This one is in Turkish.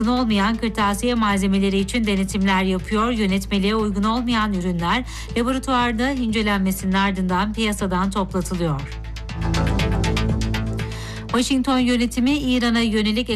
uygun olmayan kırtasiye malzemeleri için denetimler yapıyor. Yönetmeliğe uygun olmayan ürünler laboratuvarda incelenmesinin ardından piyasadan toplatılıyor. Washington yönetimi İran'a yönelik